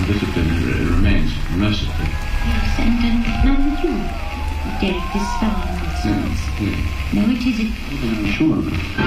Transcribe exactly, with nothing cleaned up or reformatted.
discipline uh, remains, mercifully. Yes, and, and none you, Derek, this far. Yes, yes. No, it isn't. I'm sure of it.